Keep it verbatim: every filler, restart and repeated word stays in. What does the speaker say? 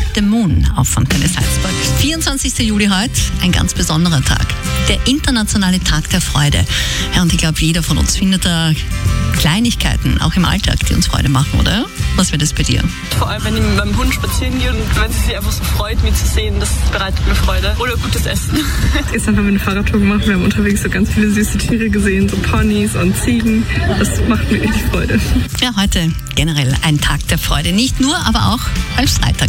the Moon auf Fontaine Salzburg. vierundzwanzigster Juli heute, ein ganz besonderer Tag. Der internationale Tag der Freude. Ja, und ich glaube, jeder von uns findet da Kleinigkeiten, auch im Alltag, die uns Freude machen, oder? Was wäre das bei dir? Vor allem, wenn ich mit meinem Hund spazieren gehe und wenn sie sich einfach so freut, mich zu sehen, das bereitet mir Freude. Oder gutes Essen. Gestern haben wir eine Fahrradtour gemacht, wir haben unterwegs so ganz viele süße Tiere gesehen, so Ponys und Ziegen. Das macht mir richtig Freude. Ja, heute generell ein Tag der Freude. Nicht nur, aber auch als Freitag.